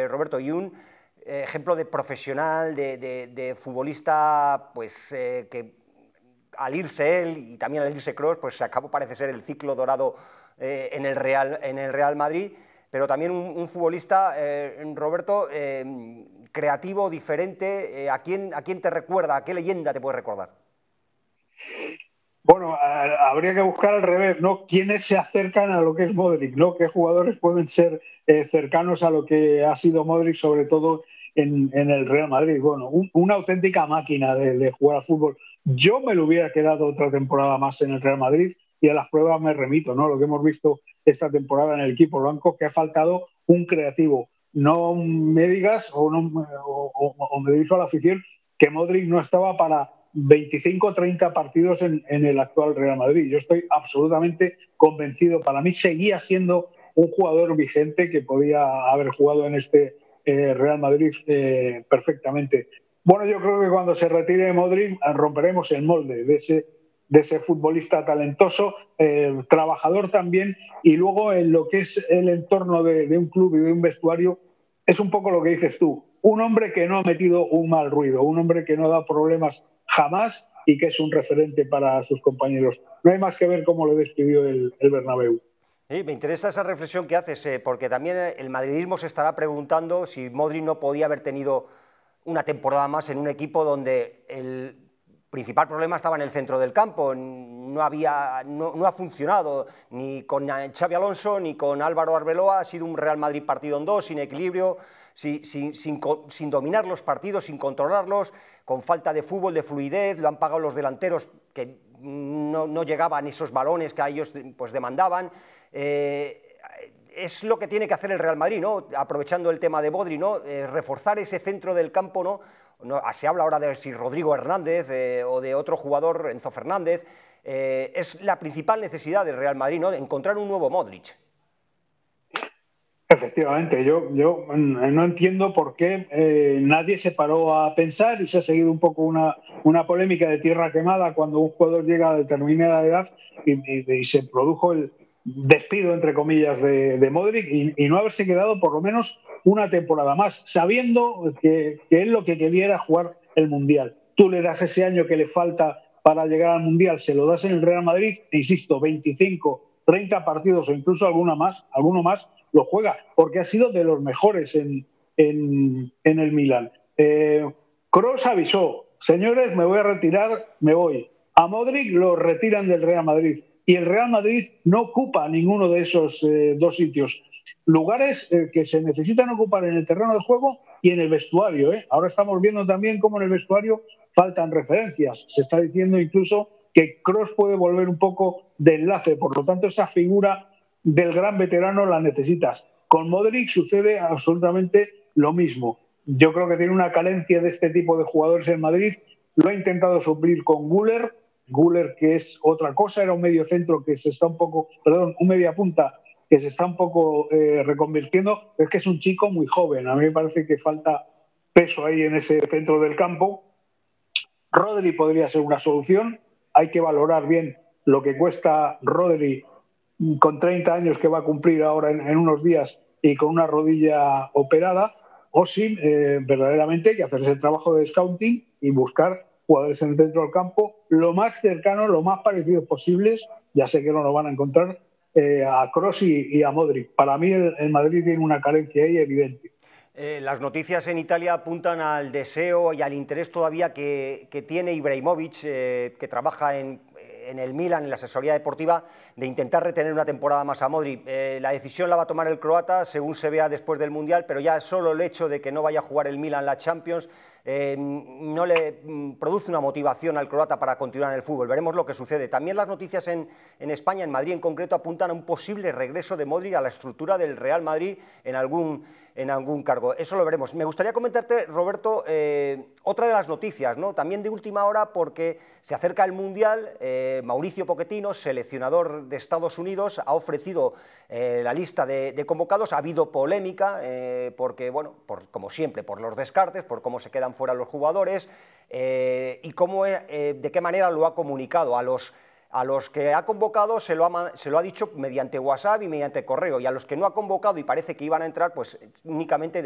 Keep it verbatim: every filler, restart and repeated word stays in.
Roberto, y un eh, ejemplo de profesional, de, de, de futbolista, pues eh, que al irse él y también al irse Kroos, pues se acabó, parece ser, el ciclo dorado eh, en, el Real, en el Real Madrid, pero también un, un futbolista, eh, Roberto, eh, creativo, diferente. Eh, ¿a, quién, ¿A quién te recuerda? ¿A qué leyenda te puede recordar? Bueno, a, habría que buscar al revés, ¿no? ¿Quiénes se acercan a lo que es Modric, ¿no? ¿Qué jugadores pueden ser eh, cercanos a lo que ha sido Modric, sobre todo en, en el Real Madrid? Bueno, un, una auténtica máquina de, de jugar al fútbol. Yo me lo hubiera quedado otra temporada más en el Real Madrid y a las pruebas me remito, ¿no? Lo que hemos visto esta temporada en el equipo blanco, que ha faltado un creativo. No me digas o, no, o, o, o me dirijo a la afición que Modric no estaba para veinticinco o treinta partidos en, en el actual Real Madrid. Yo estoy absolutamente convencido. Para mí seguía siendo un jugador vigente que podía haber jugado en este eh, Real Madrid eh, perfectamente. Bueno, yo creo que cuando se retire Modric romperemos el molde de ese, de ese futbolista talentoso, eh, trabajador también, y luego en lo que es el entorno de, de un club y de un vestuario, es un poco lo que dices tú. Un hombre que no ha metido un mal ruido, un hombre que no ha dado problemas jamás y que es un referente para sus compañeros. No hay más que ver cómo le despidió el, el Bernabéu. Sí, me interesa esa reflexión que haces, eh, porque también el madridismo se estará preguntando si Modric no podía haber tenido una temporada más en un equipo donde el principal problema estaba en el centro del campo. No, había, no, no ha funcionado ni con Xabi Alonso ni con Álvaro Arbeloa. Ha sido un Real Madrid partido en dos, sin equilibrio, sin, sin, sin, sin dominar los partidos, sin controlarlos, con falta de fútbol, de fluidez. Lo han pagado los delanteros que no, no llegaban esos balones que a ellos pues, demandaban. Eh, es lo que tiene que hacer el Real Madrid, ¿no? Aprovechando el tema de Modric, ¿no? Eh, reforzar ese centro del campo, ¿no? No, se habla ahora de si Rodrigo Hernández eh, o de otro jugador, Enzo Fernández. Eh, es la principal necesidad del Real Madrid, ¿no? Encontrar un nuevo Modric. Efectivamente, yo, yo no entiendo por qué eh, nadie se paró a pensar y se ha seguido un poco una, una polémica de tierra quemada cuando un jugador llega a determinada edad y, y, y se produjo el despido, entre comillas, de, de Modric y, y no haberse quedado por lo menos una temporada más, sabiendo que, que él lo que quería era jugar el Mundial. Tú le das ese año que le falta para llegar al Mundial, se lo das en el Real Madrid, e insisto, veinticinco, treinta partidos o incluso alguna más, alguno más, lo juega, porque ha sido de los mejores en, en, en el Milan. Eh, Kroos avisó, señores, me voy a retirar, me voy. A Modric lo retiran del Real Madrid y el Real Madrid no ocupa ninguno de esos eh, dos sitios. Lugares eh, que se necesitan ocupar en el terreno de juego y en el vestuario. ¿eh? Ahora estamos viendo también cómo en el vestuario faltan referencias. Se está diciendo incluso que Kroos puede volver un poco de enlace, por lo tanto esa figura del gran veterano la necesitas. Con Modric sucede absolutamente lo mismo. Yo creo que tiene una carencia de este tipo de jugadores en Madrid. Lo ha intentado suplir con Güler, Güler que es otra cosa, era un mediocentro que se está un poco, perdón, un mediapunta que se está un poco eh, reconvirtiendo. Es que es un chico muy joven. A mí me parece que falta peso ahí en ese centro del campo. Rodri podría ser una solución. Hay que valorar bien lo que cuesta Rodri con treinta años que va a cumplir ahora en, en unos días y con una rodilla operada, o si eh, verdaderamente hay que hacer ese trabajo de scouting y buscar jugadores en el centro del campo lo más cercanos, lo más parecidos posibles. Ya sé que no lo van a encontrar eh, a Kroos y, y a Modric. Para mí el, el Madrid tiene una carencia ahí evidente. Eh, las noticias en Italia apuntan al deseo y al interés todavía que, que tiene Ibrahimovic, eh, que trabaja en, en el Milan, en la asesoría deportiva, de intentar retener una temporada más a Modric. Eh, la decisión la va a tomar el croata, según se vea después del Mundial, pero ya solo el hecho de que no vaya a jugar el Milan la Champions eh, no le produce una motivación al croata para continuar en el fútbol. Veremos lo que sucede. También las noticias en, en España, en Madrid en concreto, apuntan a un posible regreso de Modric a la estructura del Real Madrid en algún, en algún cargo. Eso lo veremos. Me gustaría comentarte, Roberto, eh, otra de las noticias, ¿no? También de última hora, porque se acerca el Mundial. eh, Mauricio Pochettino, seleccionador de Estados Unidos, ha ofrecido eh, la lista de, de convocados. Ha habido polémica, eh, porque, bueno, por, como siempre, por los descartes, por cómo se quedan fuera los jugadores, eh, y cómo, eh, de qué manera lo ha comunicado a los A los que ha convocado se lo ha, se lo ha dicho mediante WhatsApp y mediante correo, y a los que no ha convocado y parece que iban a entrar, pues únicamente